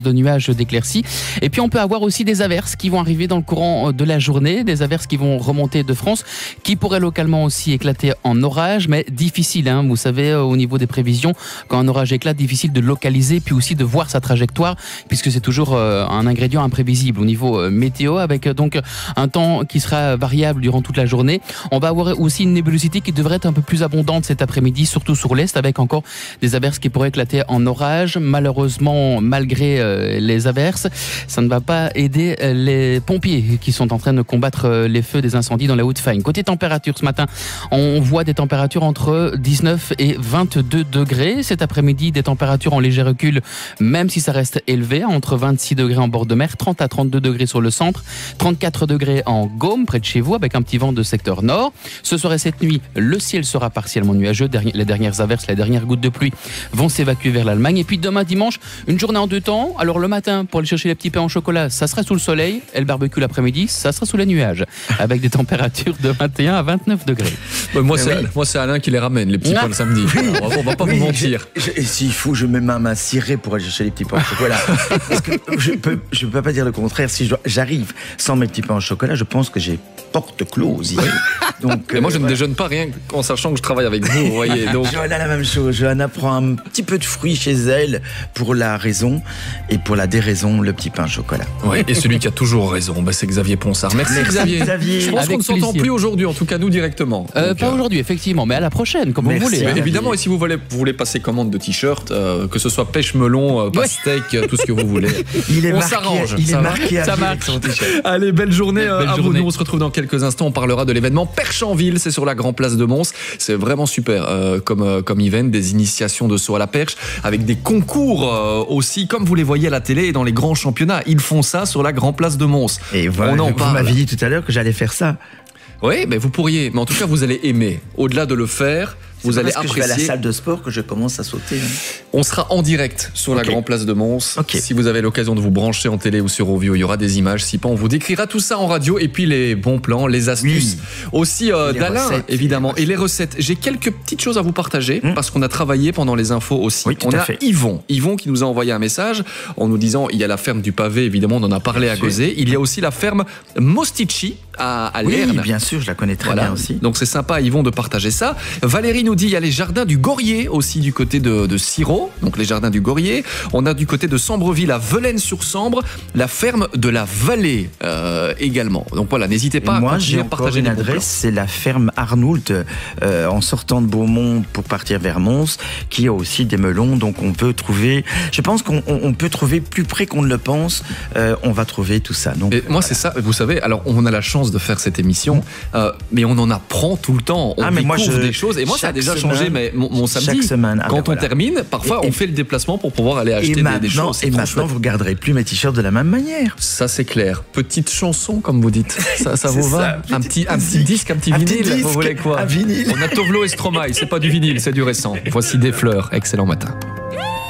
de nuages, d'éclaircies. Et puis on peut avoir aussi des averses qui vont arriver dans le courant de la journée, des averses qui vont remonter de France, qui pourraient localement aussi éclater en orage, mais difficile, hein, vous savez, au niveau des prévisions, quand un orage éclate, difficile de localiser, puis aussi de voir sa trajectoire, puisque c'est toujours un ingrédient imprévisible au niveau météo, avec donc un temps qui sera variable durant toute la journée. On va avoir aussi une nébulosité qui devrait être un peu plus abondante cet après-midi, surtout sur l'est, avec encore des averses qui pourraient éclater en orage. Malheureusement, malgré les averses, ça ne va pas aider les pompiers qui sont en train de combattre les feux des incendies dans la Haute-Fagne. Côté température, ce matin, on voit des températures entre 19 et 22 degrés. Cet après-midi, des températures en léger recul, même si ça reste élevé, entre 26 degrés en bord de mer, 30 à 32 degrés sur le centre, 34 degrés en Gaume, près de chez vous, avec un petit vent de secteur nord. Ce soir et cette nuit, le ciel sera partiellement nuageux. Les dernières averses, les dernières gouttes de pluie vont s'évacuer vers l'Allemagne. Et puis demain dimanche, une journée en deux temps. Alors le matin, pour aller chercher les petits pains au chocolat, ça sera sous le soleil. Et le barbecue l'après-midi, ça sera sous les nuages. Avec des températures de 21 à 29 degrés. Moi, c'est Alain qui les ramène, les petits pains le samedi. On va pas vous mentir. Et s'il faut, je mets ma main cirée pour aller chercher les petits pains au chocolat. Parce que je peux pas dire le contraire. Si j'arrive sans mes petits pains au chocolat, je pense que j'ai porte close. Donc, moi, je ne déjeune pas rien en sachant que je travaille avec vous, vous voyez. Donc... Johanna, la même chose. Johanna prend un petit peu de fruits chez elle pour la raison et pour la déraison, le petit pain au chocolat. Ouais, et celui qui a toujours raison, c'est Xavier Ponsard. Merci Xavier. Je pense qu'on ne s'entend plus aujourd'hui, en tout cas nous directement. Pas aujourd'hui, effectivement, mais à la prochaine, comme vous voulez. Mais évidemment, et si vous voulez passer commande de t-shirts, que ce soit pêche melon, pastèque, tout ce que vous voulez. On s'arrange. Il est marqué. Ça marche. Allez, belle journée à vous. Nous, on se retrouve dans quelques instants. On parlera de l'événement Perche en ville. C'est sur la Grand Place de Mons. C'est vraiment super comme event, des initiations de saut à la perche avec des concours aussi, comme vous les voyez à la télé et dans les grands championnats. Ils font ça sur la Grand Place de Mons. Et voilà, vous m'avez dit tout à l'heure que j'allais faire ça. Oui, mais vous pourriez. Mais en tout cas, vous allez aimer. Au-delà de le faire, vous allez apprécier. Je vais à la salle de sport que je commence à sauter. On sera en direct sur la Grand Place de Mons. Si vous avez l'occasion de vous brancher en télé ou sur Ovio, il y aura des images. Si pas, on vous décrira tout ça en radio. Et puis les bons plans, les astuces. Aussi d'Alain, évidemment. Et les recettes. J'ai quelques petites choses à vous partager parce qu'on a travaillé pendant les infos aussi. Oui, on a Yvon qui nous a envoyé un message en nous disant il y a la ferme du Pavé, évidemment, on en a parlé à Gauzet. Il y a aussi la ferme Mostici à Lerne. Oui, bien sûr, je la connais très bien aussi. Donc c'est sympa, Yvon, de partager ça. Valérie nous dit il y a les jardins du Gorier aussi du côté de Sirot, donc les jardins du Gorier. On a du côté de Sambreville à Velaines-sur-Sambre, la ferme de la Vallée également. Donc voilà, n'hésitez pas à j'ai partager une adresse, c'est la ferme Arnoult en sortant de Beaumont pour partir vers Mons, qui a aussi des melons. Donc on peut trouver, je pense qu'on peut trouver plus près qu'on ne le pense. On va trouver tout ça. Donc, et moi c'est ça, vous savez, alors on a la chance de faire cette émission, mais on en apprend tout le temps. On découvre des choses. Et moi ça a déjà changé mon samedi. Quand on termine, parfois on fait le déplacement pour pouvoir aller acheter des choses. Et maintenant vous ne regarderez plus mes t-shirts de la même manière. Ça c'est clair. Petite chanson comme vous dites. Ça vous va? Un petit disque, un petit vinyle. Vous voulez quoi? Un vinyle. On a Tovlo et Stromae. C'est pas du vinyle, c'est du récent. Voici des fleurs. Excellent matin.